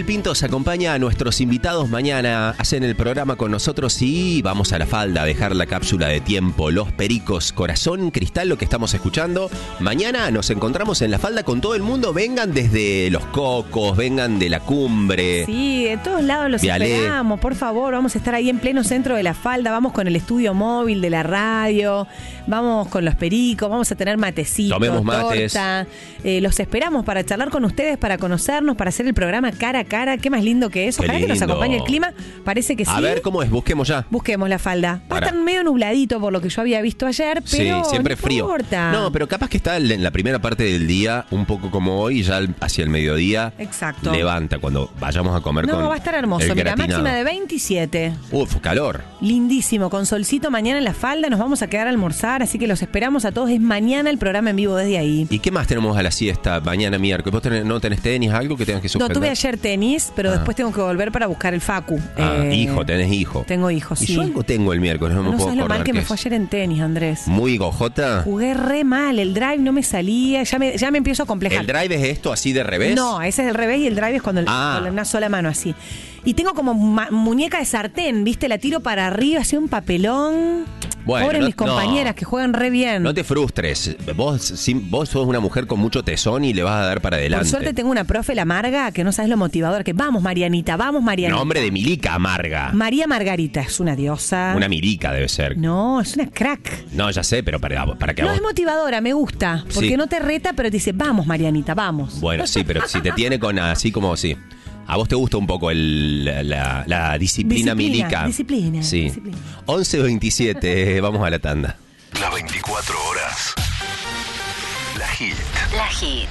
Pintos acompaña a nuestros invitados mañana. Hacen el programa con nosotros y vamos a la falda a dejar la cápsula de tiempo. Los Pericos, Corazón Cristal, lo que estamos escuchando. Mañana nos encontramos en la falda con todo el mundo. Vengan desde Los Cocos, vengan de la Cumbre. Sí, de todos lados los esperamos. Por favor, vamos a estar ahí en pleno centro de la falda. Vamos con el estudio móvil de la radio. Vamos con los Pericos. Vamos a tener matecitos, tomemos mates. Torta. Los esperamos para charlar con ustedes, para conocernos, para hacer el programa cara a cara. Qué más lindo que eso. Ojalá que nos acompañe el clima. Parece que sí. A ver cómo es, busquemos ya. Busquemos la falda. Va a estar medio nubladito por lo que yo había visto ayer, pero sí, siempre no frío. importa. No, pero capaz que está en la primera parte del día, un poco como hoy, ya hacia el mediodía. Exacto. Levanta cuando vayamos a comer con va a estar hermoso. Mira, gratinado. Máxima de 27. Uf, calor. Lindísimo, con solcito mañana en la falda. Nos vamos a quedar a almorzar, así que los esperamos a todos. Es mañana el programa en vivo desde ahí. ¿Y qué más tenemos a la siesta mañana miércoles? ¿Vos no tenés tenis, algo que tengas que suspender? No, tuve ayer tenis, pero después tengo que volver para buscar el facu. Hijo, tenés hijo. Tengo hijos, sí. Y yo algo tengo el miércoles, no me puedo sabes lo acordar mal que qué me es. fue ayer en tenis, Andrés. ¿Muy gojota? Jugué re mal, el drive no me salía, ya me empiezo a complejar. ¿El drive es esto así de revés? No, ese es el revés y el drive es con una sola mano así. Y tengo como muñeca de sartén, ¿viste? La tiro para arriba, así un papelón. Bueno, pobres mis compañeras que juegan re bien. No te frustres. Vos sos una mujer con mucho tesón y le vas a dar para adelante. Por suerte tengo una profe, la Marga, que no sabes lo motivador que vamos, Marianita, vamos, Marianita. Nombre de Milica Amarga. María Margarita es una diosa. Una Milica debe ser. No, es una crack. No, ya sé, pero para que No, es motivadora, me gusta. Porque Sí. no te reta, pero te dice, vamos, Marianita, vamos. Bueno, sí, pero si te tiene con así como sí. ¿A vos te gusta un poco la disciplina Milica? Disciplina. Sí. Disciplina. 11:27, vamos a la tanda. Las 24 horas. La Hit. La Hit.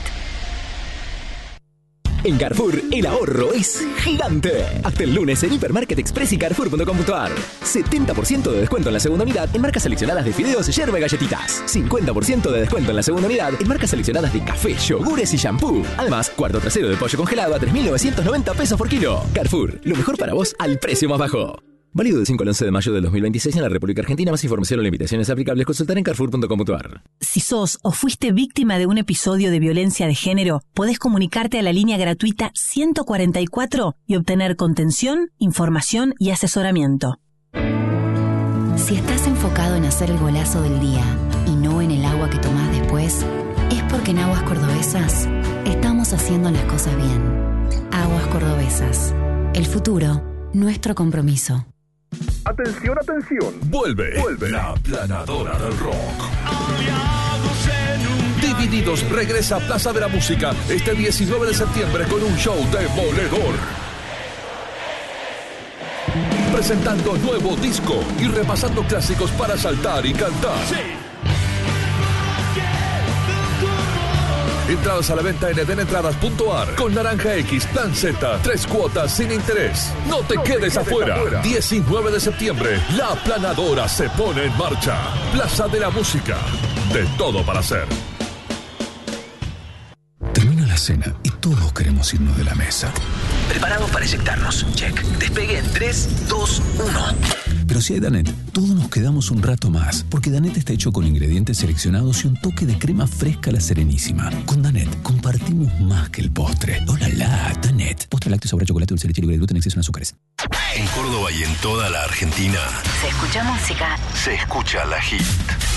En Carrefour, el ahorro es gigante. Hasta el lunes en Hipermarket Express y Carrefour.com.ar. 70% de descuento en la segunda unidad en marcas seleccionadas de fideos, yerba y galletitas. 50% de descuento en la segunda unidad en marcas seleccionadas de café, yogures y shampoo. Además, cuarto trasero de pollo congelado a 3.990 pesos por kilo. Carrefour, lo mejor para vos al precio más bajo. Válido del 5 al 11 de mayo de 2026 en la República Argentina. Más información o limitaciones aplicables consultar en Carrefour.com.ar. Si sos o fuiste víctima de un episodio de violencia de género, podés comunicarte a la línea gratuita 144 y obtener contención, información y asesoramiento. Si estás enfocado en hacer el golazo del día y no en el agua que tomás después, es porque en Aguas Cordobesas estamos haciendo las cosas bien. Aguas Cordobesas. El futuro, nuestro compromiso. Atención, atención. Vuelve la Planadora del Rock. Divididos regresa a Plaza de la Música este 19 de septiembre con un show demoledor. Presentando nuevo disco y repasando clásicos para saltar y cantar. Entradas a la venta en edenentradas.ar. Con Naranja X, Plan Z, 3 cuotas sin interés. No te quedes afuera. 19 de septiembre, la Planadora se pone en marcha. Plaza de la Música. De todo para hacer. Termina la cena y todos queremos irnos de la mesa. Preparados para eyectarnos. Check. Despegue en 3, 2, 1. Pero si hay Danet, todos nos quedamos un rato más, porque Danet está hecho con ingredientes seleccionados y un toque de crema fresca a la Serenísima. Con Danet compartimos más que el postre. ¡Hola, Danet! Postre lácteo, sabor a chocolate, dulce de leche libre de gluten, exceso en azúcares. En Córdoba y en toda la Argentina Se escucha música. se escucha la Hit.